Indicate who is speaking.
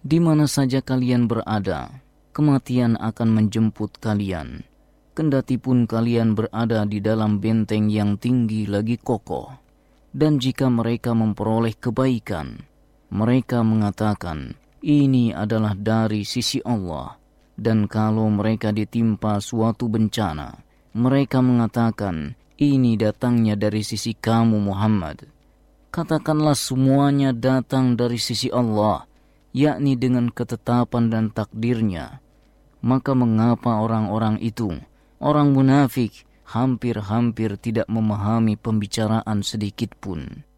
Speaker 1: Di mana saja kalian berada, kematian akan menjemput kalian. Kendati pun kalian berada di dalam benteng yang tinggi lagi kokoh. Dan jika mereka memperoleh kebaikan, mereka mengatakan, ini adalah dari sisi Allah. Dan kalau mereka ditimpa suatu bencana, mereka mengatakan, ini datangnya dari sisi kamu Muhammad. Katakanlah semuanya datang dari sisi Allah, yakni dengan ketetapan dan takdirnya. Maka mengapa orang-orang itu, orang munafik, hampir-hampir tidak memahami pembicaraan sedikit pun?